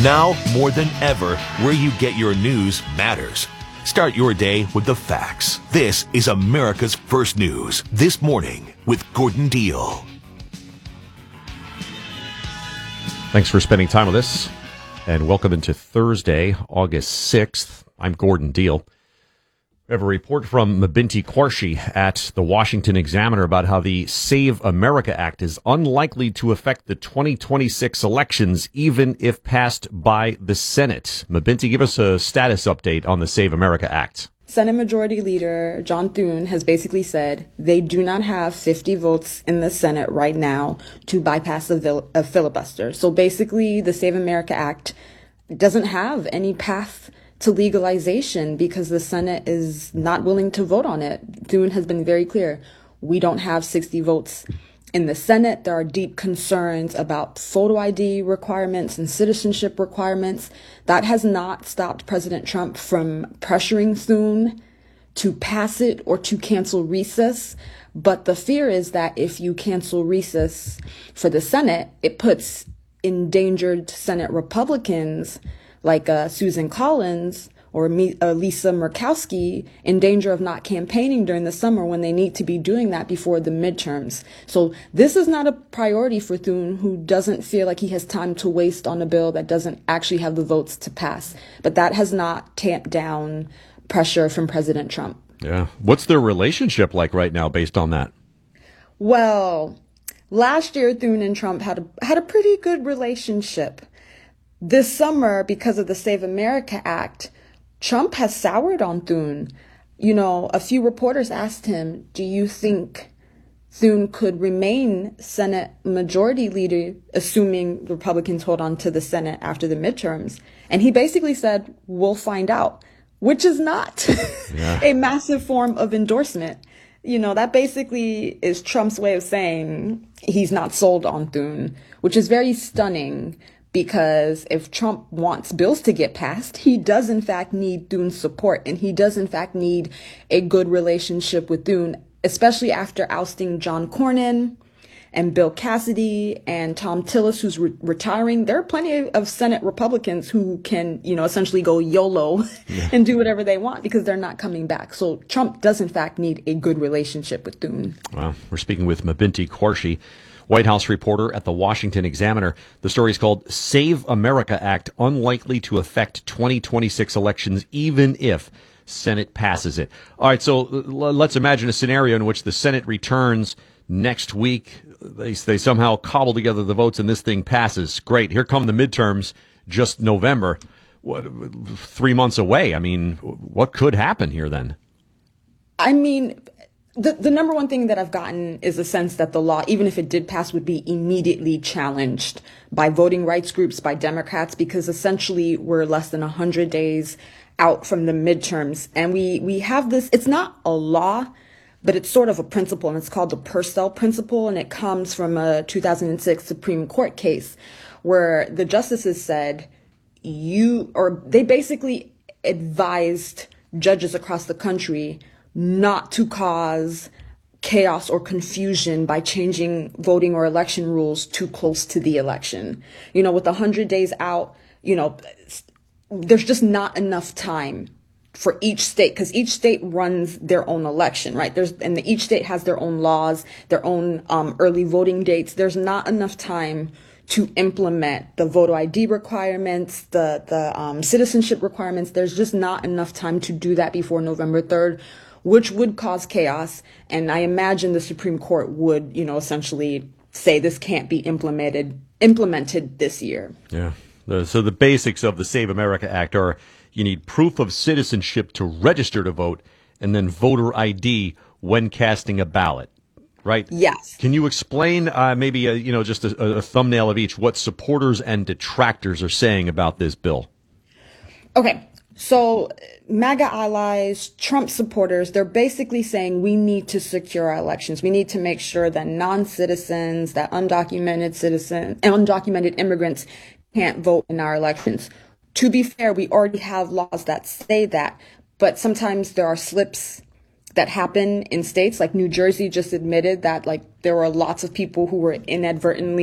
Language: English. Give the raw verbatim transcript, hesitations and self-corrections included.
Now, more than ever, where you get your news matters. Start your day with the facts. This is America's First News, This Morning with Gordon Deal. Thanks for spending time with us, and welcome into Thursday, August sixth. I'm Gordon Deal. We have a report from Mabinti Qureshi at the Washington Examiner about how the Save America Act is unlikely to affect the twenty twenty-six elections, even if passed by the Senate. Mabinti, give us a status update on the Save America Act. Senate Majority Leader John Thune has basically said they do not have fifty votes in the Senate right now to bypass a, vil- a filibuster. So basically, the Save America Act doesn't have any path to legalization because the Senate is not willing to vote on it. Thune has been very clear. We don't have sixty votes in the Senate. There are deep concerns about photo I D requirements and citizenship requirements. That has not stopped President Trump from pressuring Thune to pass it or to cancel recess. But the fear is that if you cancel recess for the Senate, it puts endangered Senate Republicans like uh, Susan Collins or me, uh, Lisa Murkowski in danger of not campaigning during the summer when they need to be doing that before the midterms. So this is not a priority for Thune, who doesn't feel like he has time to waste on a bill that doesn't actually have the votes to pass. But that has not tamped down pressure from President Trump. Yeah. What's their relationship like right now based on that? Well, last year, Thune and Trump had a, had a pretty good relationship. This summer, because of the Save America Act, Trump has soured on Thune. You know, a few reporters asked him, do you think Thune could remain Senate Majority Leader, assuming Republicans hold on to the Senate after the midterms? And he basically said, we'll find out, which is not yeah. a massive form of endorsement. You know, that basically is Trump's way of saying he's not sold on Thune, which is very stunning. Because if Trump wants bills to get passed, he does in fact need Thune's support, and he does in fact need a good relationship with Thune, especially after ousting John Cornyn and Bill Cassidy and Tom Tillis, who's re- retiring. There are plenty of Senate Republicans who can, you know, essentially go YOLO yeah. and do whatever they want because they're not coming back. So Trump does in fact need a good relationship with Thune. Well, we're speaking with Mabinti Qureshi, White House reporter at the Washington Examiner. The story is called Save America Act Unlikely to Affect twenty twenty-six Elections, Even If Senate Passes It. All right, so let's imagine a scenario in which the Senate returns next week. They, they somehow cobble together the votes and this thing passes. Great. Here come the midterms, just November. What, three months away. I mean, what could happen here then? I mean... The the number one thing that I've gotten is a sense that the law, even if it did pass, would be immediately challenged by voting rights groups, by Democrats, because essentially we're less than one hundred days out from the midterms. And we, we have this, it's not a law, but it's sort of a principle, and it's called the Purcell Principle, and it comes from a two thousand six Supreme Court case where the justices said you, or they basically advised judges across the country not to cause chaos or confusion by changing voting or election rules too close to the election. You know, with one hundred days out, you know, there's just not enough time for each state, because each state runs their own election, right? There's, and the, each state has their own laws, their own um, early voting dates. There's not enough time to implement the voter I D requirements, the, the um, citizenship requirements. There's just not enough time to do that before November third, which would cause chaos. And I imagine the Supreme Court would, you know, essentially say this can't be implemented implemented this year. Yeah. So the basics of the Save America Act are you need proof of citizenship to register to vote and then voter I D when casting a ballot, right? Yes. Can you explain uh, maybe, a, you know, just a, a thumbnail of each, what supporters and detractors are saying about this bill? Okay. So MAGA allies, Trump supporters, they're basically saying we need to secure our elections. We need to make sure that non-citizens, that undocumented citizens, undocumented immigrants can't vote in our elections. To be fair, we already have laws that say that, but sometimes there are slips that happen in states like New Jersey just admitted that like there were lots of people who were inadvertently